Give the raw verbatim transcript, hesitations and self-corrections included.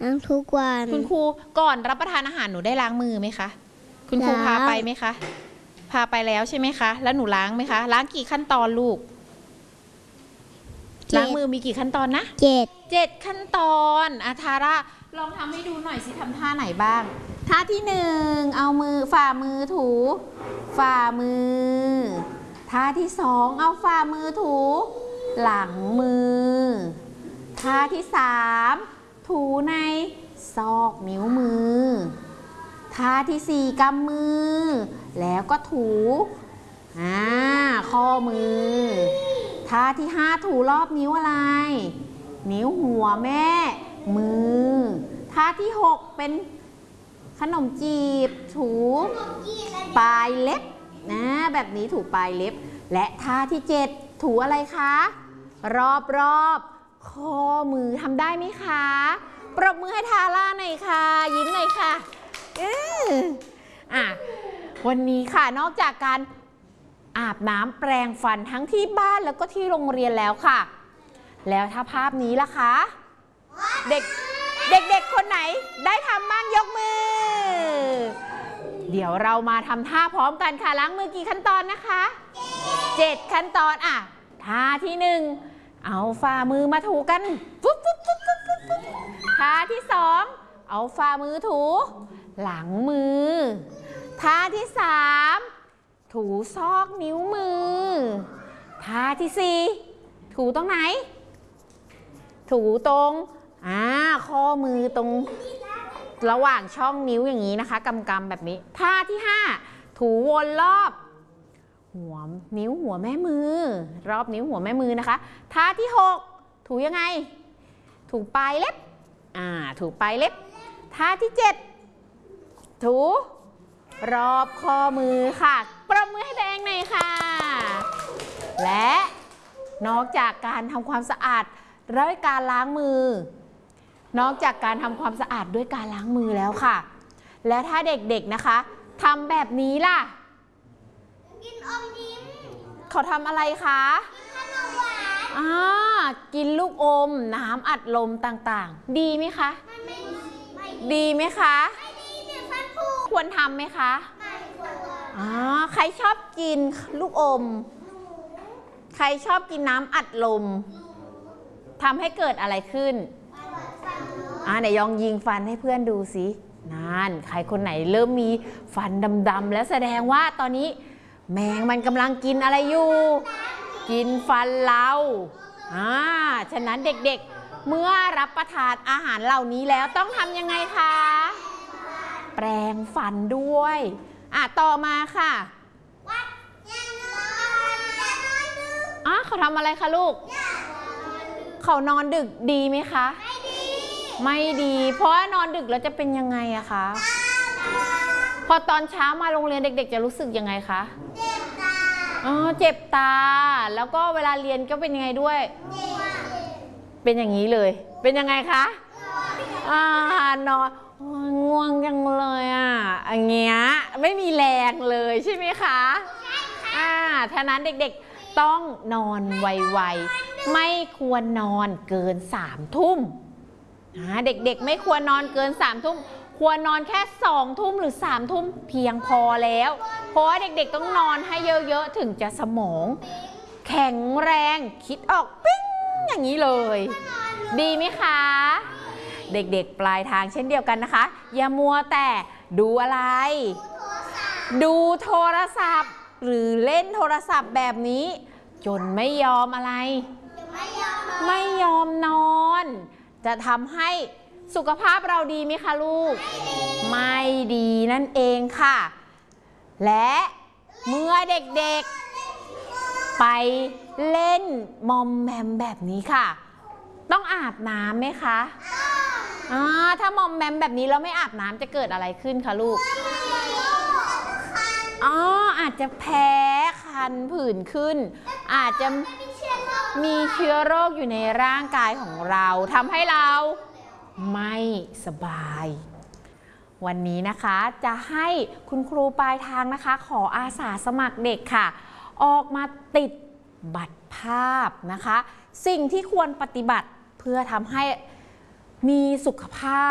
ล้างทุกวันคุณครูก่อนรับประทานอาหารหนูได้ล้างมือไหมคะคุณครูพาไปไหมคะพาไปแล้วใช่ไหมคะแล้วหนูล้างไหมคะล้างกี่ขั้นตอนลูกล้างมือมีกี่ขั้นตอนนะเจ็ดเจ็ดขั้นตอนอาทาร่าลองทำให้ดูหน่อยสิทำท่าไหนบ้างท่าที่หนึ่งเอามือฝ่ามือถูฝ่ามือท่าที่สองเอาฝ่ามือถูหลังมือท่าที่สามถูในซอกนิ้วมือท่าที่สี่กำมือแล้วก็ถูอ่าข้อมือท่าที่ห้าถูรอบนิ้วอะไรนิ้วหัวแม่มือท่าที่หกเป็นขนมจีบถูปลายเล็บนะแบบนี้ถูปลายเล็บและท่าที่เจ็ดถูอะไรคะรอบรอบข้อมือทำได้ไหมคะปรบมือให้ทาร่าหน่อยค่ะยิ้มหน่อยค่ะเอออ่ะวันนี้ค่ะนอกจากการอาบน้ำแปรงฟันทั้งที่บ้านแล้วก็ที่โรงเรียนแล้วค่ะแล้วถ้าภาพนี้ล่ะคะเด็กเด็กๆคนไหนได้ทำบ้างยกมือเดี๋ยวเรามาทำท่าพร้อมกันค่ะล้างมือกี่ขั้นตอนนะคะเจ็ดขั้นตอนอ่ะท่าที่หนึ่งเอาฝ่ามือมาถูกันปุ๊บปุ๊บปุ๊บปุ๊บปุ๊บท่าที่สองเอาฝ่ามือถูหลังมือท่าที่สามถูซอกนิ้วมือท่าที่สี่ถูตรงไหนถูตรงอ่าข้อมือตรงระหว่างช่องนิ้วอย่างนี้นะคะกำกำแบบนี้ท่าที่ห้าถูวนรอบหัวนิ้วหัวแม่มือรอบนิ้วหัวแม่มือนะคะท่าที่หกถูยังไงถูปลายเล็บอ่าถูปลายเล็บท่าที่เจ็ดถูรอบข้อมือค่ะปรบมือให้ตัวเองหน่อยค่ะและนอกจากการทำความสะอาดด้วยการล้างมือนอกจากการทำความสะอาดด้วยการล้างมือแล้วค่ะและถ้าเด็กๆนะคะทำแบบนี้ล่ะกินอมยิ้มเขาทำอะไรคะกินขนมหวานอ่ากินลูกอมน้ำอัดลมต่างๆดีไหมคะไม่ดีไหมคะไม่ดีเดี๋ยวฟันผุควรทำไหมคะไม่ควรอ๋อใครชอบกินลูกอมใครชอบกินน้ำอัดลมทำให้เกิดอะไรขึ้นอ่าไหนลองยิงฟันให้เพื่อนดูสินั่นใครคนไหนเริ่มมีฟันดำๆแล้วแสดงว่าตอนนี้แมงมันกำลังกินอะไรอยู่กินฟันเราอ่าฉะนั้นเด็กๆเมื่อรับประทานอาหารเหล่านี้แล้วต้องทำยังไงคะแปรงฟันด้วยอ่ะต่อมาค่ะอ่ะเขาทำอะไรคะลูกเขานอนดึกดีไหมคะไม่ดีไม่ดีเพราะว่านอนดึกแล้วจะเป็นยังไงอะคะพอตอนเช้ามาโรงเรียนเด็กๆจะรู้สึกยังไงคะเจ็บตาอ๋อเจ็บตาแล้วก็เวลาเรียนก็เป็นยังไงด้วยเป็นอย่างนี้เลยเป็นยังไงคะอ่านอนง่วงจังเลยอ่ะอย่างเงี้ยไม่มีแรงเลยใช่ไหมคะใช่ค่ะอ่าฉะนั้นเด็กๆต้องนอนไวๆไม่ควรนอนเกินสามทุ่มเด็กๆไม่ควรนอนเกินสามทุ่มควรนอนแค่สองทุ่มหรือสามทุ่มเพียงพอแล้วเพราะว่าเด็กๆต้องนอนให้เยอะๆถึงจะสมองแข็งแรงคิดออกปิ้งอย่างนี้เลยดีไหมคะเด็กๆปลายทางเช่นเดียวกันนะคะอย่ามัวแต่ดูอะไรดูโทรศัพท์หรือเล่นโทรศัพท์แบบนี้จนไม่ยอมอะไรไม่ยอมนอนจะทำให้สุขภาพเราดีไหมคะลูกไม่ดีนั่นเองค่ะและเมื่อเด็กๆไปเล่นมอมแมมแบบนี้ค่ะต้องอาบน้ำไหมคะอ่าถ้ามอมแมมแบบนี้แล้วไม่อาบน้ำจะเกิดอะไรขึ้นคะลูกอ๋ออาจจะแพ้คันผื่นขึ้นอาจจะมีเชื้อโรคอยู่ในร่างกายของเราทำให้เราไม่สบายวันนี้นะคะจะให้คุณครูปลายทางนะคะขออาสาสมัครเด็กค่ะออกมาติดบัตรภาพนะคะสิ่งที่ควรปฏิบัติเพื่อทำให้มีสุขภาพ